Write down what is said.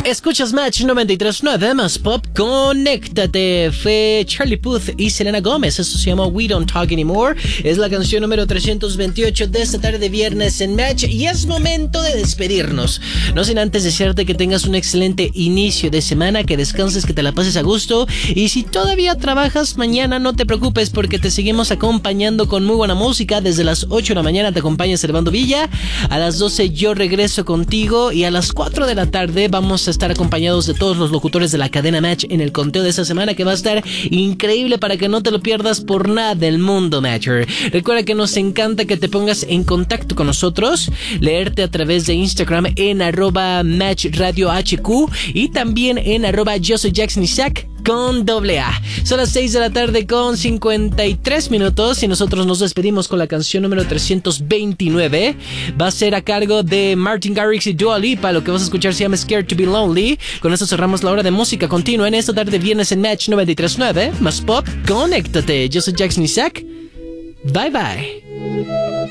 Escuchas Match 93.9 más pop, conéctate. Fue Charlie Puth y Selena Gómez. Esto se llama We Don't Talk Anymore. Es la canción número 328 de esta tarde viernes en Match. Y es momento de despedirnos. No sin antes desearte que tengas un excelente inicio de semana, que descanses, que te la pases a gusto. Y si todavía trabajas mañana, no te preocupes porque te seguimos acompañando con muy buena música. Desde las 8 de la mañana te acompaña Servando Villa. A las 12 yo regreso contigo. Y a las 4 de la tarde vamos a estar acompañados de todos los locutores de la cadena Match en el conteo de esta semana, que va a estar increíble para que no te lo pierdas por nada del mundo, Matcher. Recuerda que nos encanta que te pongas en contacto con nosotros, leerte a través de Instagram en @MatchRadioHQ y también en @Yo Soy Jackson Isaac con AA. Son las 6 de la tarde con 53 minutos y nosotros nos despedimos con la canción número 329. Va a ser a cargo de Martin Garrix y Dua Lipa. Lo que vas a escuchar se llama Scared to be Lonely. Con esto cerramos la hora de música continua en esta tarde viernes en Match 93.9 más pop. Conéctate. Yo soy Jackson Isaac. Bye bye.